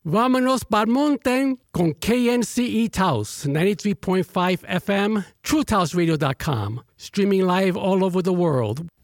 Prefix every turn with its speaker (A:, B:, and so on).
A: Vámonos pa'l monte con KNCE Taos, 93.5 FM, TrueTaosRadio.com, streaming live all over the world.